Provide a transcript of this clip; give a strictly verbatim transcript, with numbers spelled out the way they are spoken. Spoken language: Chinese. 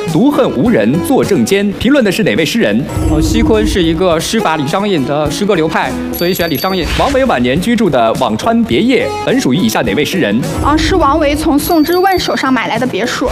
独恨无人作正笺。评论的是哪位诗人？ 呃，西昆是一个诗法李商隐的诗歌流派，所以选李商隐。 王维晚年居住的辋川别业本属于以下哪位诗人？ 啊，是王维从宋之问手上买来的别墅。